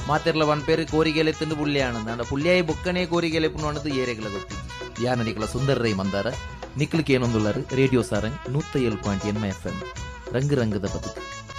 ಮಾತೆರ್ಲ ಒನ್ ಪೇರು ಕೋರಿಗೆಲೆ ತಿಂದು ಪುಳ್ಳಿಯಾನಂದ ಪುಳ್ಳಿಯಾಯಿ ಬೊಕ್ಕನೇ ಕೋರಿಗೆಲೆ ಪುಣ್ಣದು ಏರೆಗಳ ಗೊತ್ತಿ ಯಾನ ನಿಕಲ ಸುಂದರ ರೈ ಮಂದಾರ ನಿಕ್ಲಿಕ್ಕೆ ಏನೊಂದುಳ್ಳರು ರೇಡಿಯೋ ಸಾರಂಗ್ 107.8 FM ರಂಗು ರಂಗದ ಬದುಕು.